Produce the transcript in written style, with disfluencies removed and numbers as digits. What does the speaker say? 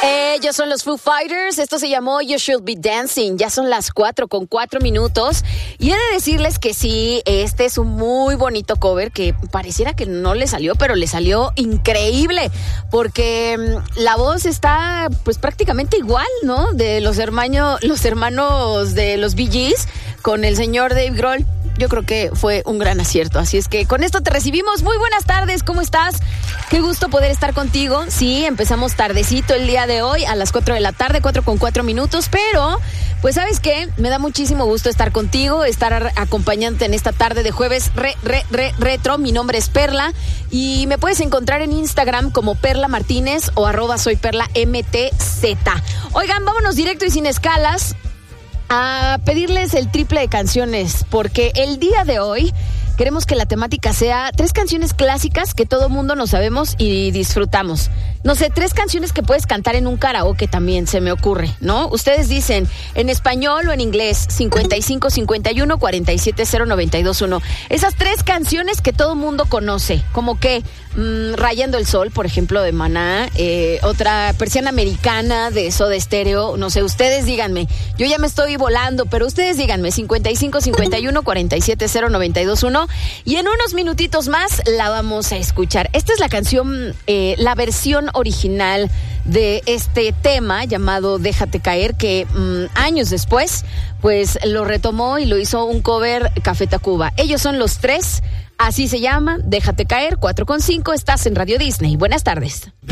Ellos son los Foo Fighters. Esto se llamó You Should Be Dancing. Ya son las 4:04. Y he de decirles que sí, este es un muy bonito cover que pareciera que no le salió, pero le salió increíble. Porque la voz está pues prácticamente igual, ¿no? De los hermanos de los Bee Gees con el señor Dave Grohl. Yo creo que fue un gran acierto. Así es que con esto te recibimos. Muy buenas tardes, ¿cómo estás? Qué gusto poder estar contigo. Sí, empezamos tardecito el día de hoy a las 4 de la tarde, 4:04. Pero, pues, ¿sabes qué? Me da muchísimo gusto estar contigo, estar acompañándote en esta tarde de jueves retro. Mi nombre es Perla y me puedes encontrar en Instagram como Perla Martínez o @soyperlamtz. Oigan, vámonos directo y sin escalas a pedirles el triple de canciones, porque el día de hoy queremos que la temática sea 3 canciones clásicas que todo mundo nos sabemos y disfrutamos. No sé, 3 canciones que puedes cantar en un karaoke también, se me ocurre, ¿no? Ustedes dicen en español o en inglés, 55 51 47 0921. Esas 3 canciones que todo mundo conoce, como que Rayando el Sol, por ejemplo, de Maná, otra Persiana Americana de Soda Stereo, no sé, ustedes díganme. Yo ya me estoy volando, pero ustedes díganme, 55 51 47 0921. Y en unos minutitos más la vamos a escuchar. Esta es la canción, la versión original de este tema llamado Déjate Caer, que años después pues lo retomó y lo hizo un cover Café Tacuba. Ellos son los 3, así se llama, Déjate Caer, 4:05. Estás en Radio Disney. Buenas tardes.